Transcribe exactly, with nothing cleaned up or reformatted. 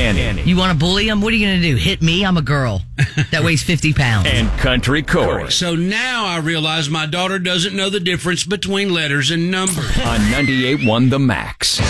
Candy. You want to bully him? What are you going to do? Hit me? I'm a girl that weighs fifty pounds. And Country Corey. So now I realize my daughter doesn't know the difference between letters and numbers. On ninety-eight point one The Max.